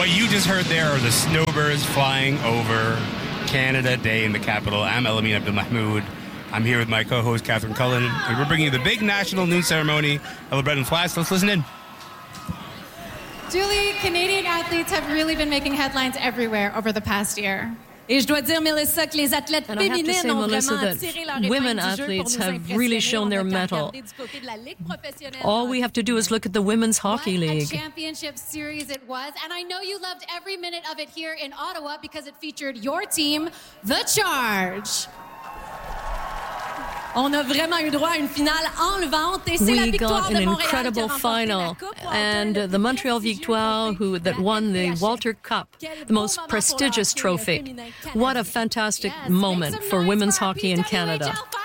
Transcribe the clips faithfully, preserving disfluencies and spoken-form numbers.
What you just heard there are the snowbirds flying over Canada Day in the capital. I'm Elamin Abdelmahmoud. I'm here with my co-host, Catherine Cullen, and we're bringing you the big national noon ceremony of the Breton Flats. Let's listen in. Julie, Canadian athletes have really been making headlines everywhere over the past year. Et je dois dire, Melissa, que les athlètes And I have to féminines say, ont Melissa, vraiment that tiré leur women épingle du jeu pour athletes nous have really impressionner. shown On their a qu'à mettle. regarder du côté de la Ligue professionnelle. All we have to do is look at the Women's Hockey What a League. championship series it was, and I know you loved every minute of it here in Ottawa because it featured your team, The Charge. On a vraiment eu droit à une finale enlevante et c'est la We victoire got de an Montréal qui a incredible remporté la final, Coupe Walter, and le the Montreal prestigieux Victoire, trophée who that de la won the N P H L. Walter Cup, Quel the most beau moment prestigious pour le hockey trophy. féminin What a canadien. fantastic Yes, moment make some for noise women's for our hockey in P W H L Canada. finalists.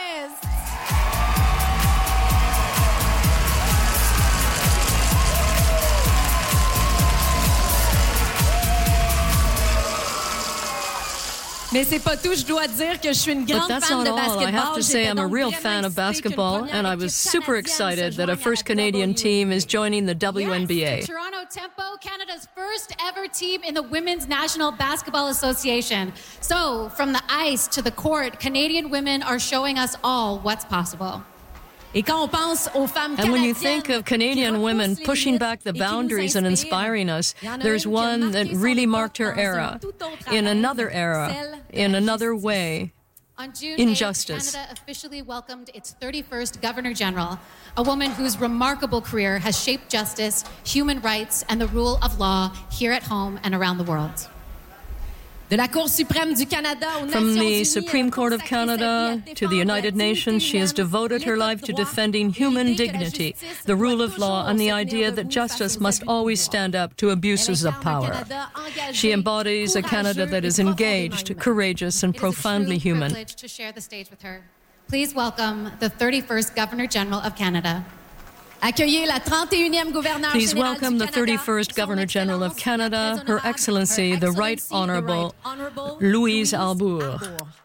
Mais c'est pas tout, je dois dire que je suis une But grande that's fan not de all. I basketball. have to say J'étais I'm a donc real vraiment fan of excitée qu'une basketball, première and I équipe was super canadienne se excited that a joigne à first la Canadian W team is joining the W N B A. Yes, the Toronto Tempo, Canada's first ever team in the Women's National Basketball Association. So, from the ice to the court, Canadian women are showing us all what's possible. Et quand on pense aux femmes And when you canadiennes think of qui Canadian repoussent women les pushing limites back the et qui nous boundaries and inspirent, inspiring us, il y en a there's une qui a one that marqué son really époque marked her dans era un tout autre in arène, another era, celle de in la another justice. way. On June Injustice. eighth, Canada officially welcomed its thirty-first Governor General, a woman whose remarkable career has shaped justice, human rights, and the rule of law here at home and around the world. De la Cour suprême du Canada aux From Nations the Unies, Supreme elle a Court of consacré Canada sa vie à to the défendre United la Nations, she has dignité devoted her humaine, life to l'état de droit, defending human l'idée que la dignity, justice the rule doit of law, toujours and the se tenir idea that debout justice face aux must abus de always pouvoir. stand up to abuses of Elle incarne un power. Canada engagé, She embodies a Canada that is courageux et engaged, profondément humain. courageous, and It is a profoundly true human. privilege to share the stage with her. Please welcome the thirty-first Governor General of Canada. Accueillez la trente et unième gouverneure Please générale welcome du the Canada, thirty-first Son Governor General of Excellence, Canada, la très Her honorable, Excellency, Her the Right Excellency, the Honorable Right Honorable Louise Louise Arbour. Arbour.